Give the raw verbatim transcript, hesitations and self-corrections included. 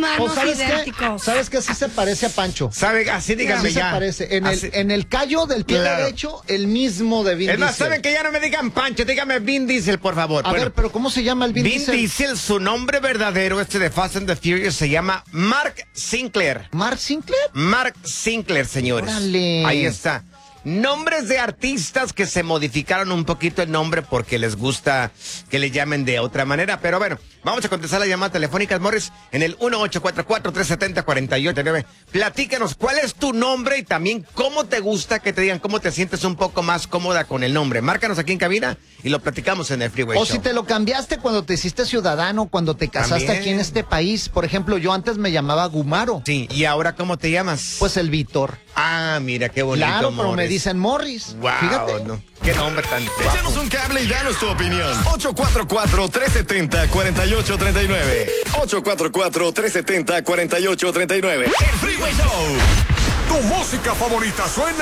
hermanos ¿O sabes idénticos. Qué? ¿Sabes que sí se parece a Pancho? ¿Sabe? Así díganme Sí ya. se parece. En Así. el, en el callo del pie Claro. derecho, el mismo de Vin Es más, Diesel. ¿saben que ya no me digan Pancho? Dígame Vin Diesel, por favor. A Bueno, ver, pero ¿cómo se llama el Vin, Vin Diesel? Diesel, su nombre verdadero, este de Fast and the Furious, se llama Mark Sinclair. ¿Mark Sinclair? Mark Sinclair, señores. Órale. Ahí está. Nombres de artistas que se modificaron un poquito el nombre porque les gusta que le llamen de otra manera. Pero bueno, vamos a contestar las llamadas telefónicas, Morris, en el uno ocho cuatro cuatro, tres siete cero, cuatro ocho nueve. Platícanos cuál es tu nombre y también cómo te gusta que te digan, cómo te sientes un poco más cómoda con el nombre. Márcanos aquí en cabina y lo platicamos en el Freeway O Show. si te lo cambiaste cuando te hiciste ciudadano, cuando te casaste También. aquí en este país. Por ejemplo, yo antes me llamaba Gumaro. Sí, ¿y ahora cómo te llamas? Pues el Víctor. Ah, mira, qué bonito, Claro, pero me Morris. dicen Morris. Wow, Fíjate. no. Qué nombre tan Échanos un cable y danos tu opinión. ocho cuatro cuatro, tres siete cero, cuatro ocho tres nueve. ocho cuatro cuatro, tres siete cero, cuatro ocho tres nueve. El Freeway Show. Tu música favorita suena